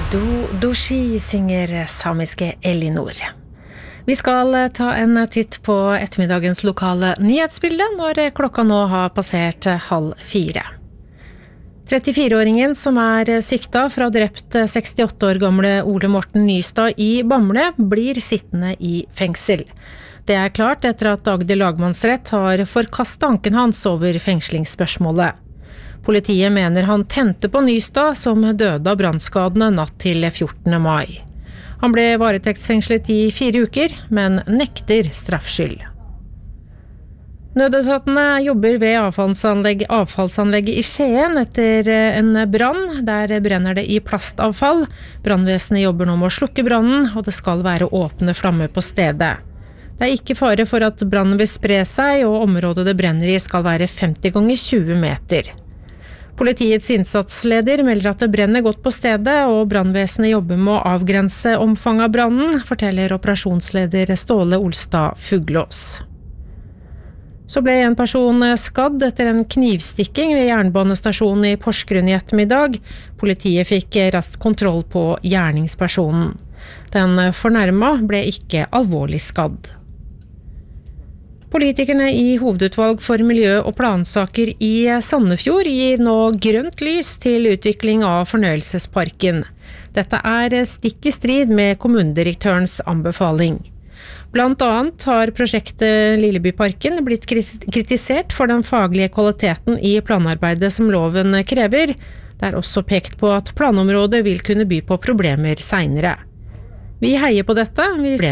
Doshi synger samiske Elinor. Vi skal ta en titt på ettermiddagens lokale nyhetsbilde når klokka nå har passert 3:30. 34-åringen som sikta for å ha drept 68 år gamle Ole Morten Nystad i Bamble blir sittende i fengsel. Det klart etter at Agder lagmannsrett har forkastet anken hans over fengslingsspørsmålet. Politiet mener han tente på Nystad som døde av brannskadene natt til 14. mai. Han ble varetektsfengslet i 4 uker, men nekter straffskyld. Nødetatene jobber ved avfallsanlegget i Skien etter en brann. Der brenner det i plastavfall. Brannvesenet jobber nå med å slukke brannen, og det skal være åpne flammer på stedet. Det ikke fare for at brannen vil spre seg, og området det brenner i skal være 50 ganger 20 meter. Politiets innsatsleder melder at det brenner godt på stedet, og brannvesenet jobber med å avgrense omfanget av brannen, forteller operasjonsleder Ståle Olstad Fuglås. Så ble en person skadd etter en knivstikking ved jernbanestasjonen i Porsgrunn i ettermiddag. Politiet fikk raskt kontroll på gjerningspersonen. Den fornærmet ble ikke alvorlig skadd. Politikerne i hovedutvalg for miljø- og plansaker i Sandefjord gir nå grønt lys til utvikling av fornøyelsesparken. Dette stikk i strid med kommunedirektørens anbefaling. Blant annet har prosjektet Lillebyparken blitt kritisert for den faglige kvaliteten i planarbeidet som loven krever. Det også pekt på at planområdet vil kunne by på problemer senere. Vi heier på dette,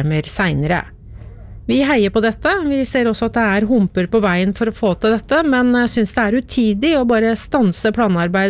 Vi ser også at det humper på veien for å få til dette, men synes det utidig å bare stanse planarbeid